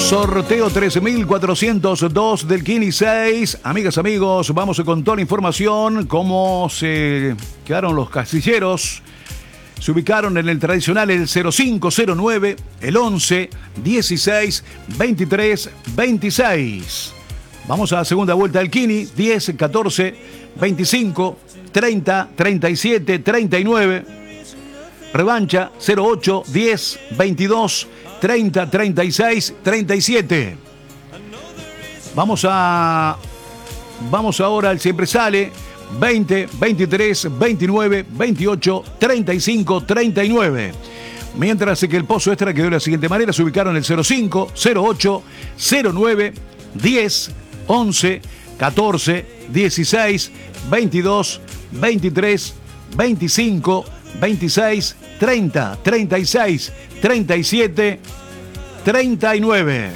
Sorteo 13.402 del Kini 6. Amigas, amigos, vamos con toda la información. Cómo se quedaron los casilleros. Se ubicaron en el tradicional el 0509, el 11, 16, 23, 26. Vamos a la segunda vuelta del Kini. 10, 14, 25, 30, 37, 39. Revancha 08, 10, 22, 30, 36, 37. Vamos ahora al siempre sale. 20, 23, 29, 28, 35, 39. Mientras que el pozo extra quedó de la siguiente manera. Se ubicaron el 05, 08, 09, 10, 11, 14, 16, 22, 23, 25, 26, 30, 36, 37, 39.